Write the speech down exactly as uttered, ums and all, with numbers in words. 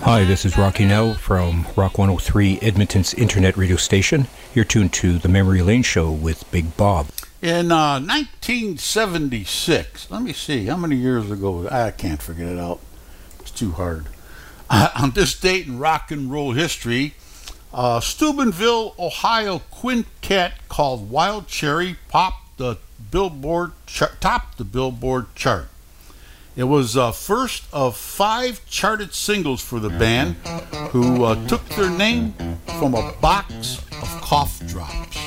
Hi, this is Rocky Nell from Rock one oh three, Edmonton's internet radio station. You're tuned to the Memory Lane Show with Big Bob. In uh, nineteen seventy-six, let me see, how many years ago? I can't figure it out. It's too hard. Uh, on this date in rock and roll history, uh, Steubenville, Ohio quintet called Wild Cherry popped the Billboard char- topped the Billboard chart. It was uh, first of five charted singles for the band, who uh, took their name from a box of cough drops.